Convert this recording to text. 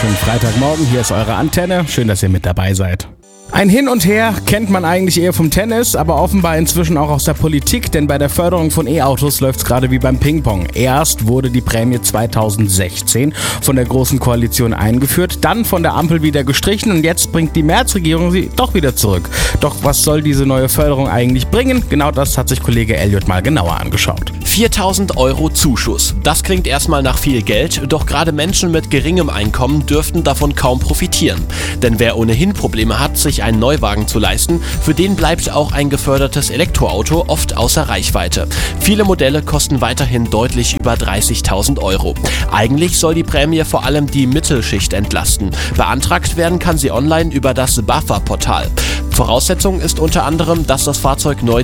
wunderschönen Freitagmorgen. Hier ist eure Antenne. Schön, dass ihr mit dabei seid. Ein Hin und Her kennt man eigentlich eher vom Tennis, aber offenbar inzwischen auch aus der Politik, denn bei der Förderung von E-Autos läuft es gerade wie beim Ping-Pong. Erst wurde die Prämie 2016 von der Großen Koalition eingeführt, dann von der Ampel wieder gestrichen und jetzt bringt die Merz-Regierung sie doch wieder zurück. Doch was soll diese neue Förderung eigentlich bringen? Genau das hat sich Kollege Elliot mal genauer angeschaut. 4.000 Euro Zuschuss. Das klingt erstmal nach viel Geld, doch gerade Menschen mit geringem Einkommen dürften davon kaum profitieren. Denn wer ohnehin Probleme hat, sich einen Neuwagen zu leisten, für den bleibt auch ein gefördertes Elektroauto oft außer Reichweite. Viele Modelle kosten weiterhin deutlich über 30.000 Euro. Eigentlich soll die Prämie vor allem die Mittelschicht entlasten. Beantragt werden kann sie online über das BAFA-Portal. Voraussetzung ist unter anderem, dass das Fahrzeug neu